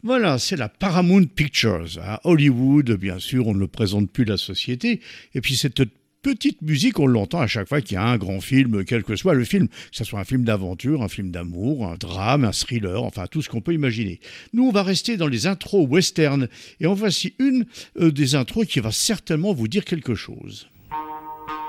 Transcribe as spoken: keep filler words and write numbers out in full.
Voilà, c'est la Paramount Pictures. À Hollywood, bien sûr, on ne présente plus la société. Et puis cette petite musique, on l'entend à chaque fois qu'il y a un grand film, quel que soit le film, que ce soit un film d'aventure, un film d'amour, un drame, un thriller, enfin tout ce qu'on peut imaginer. Nous, on va rester dans les intros western. Et en voici une euh, des intros qui va certainement vous dire quelque chose.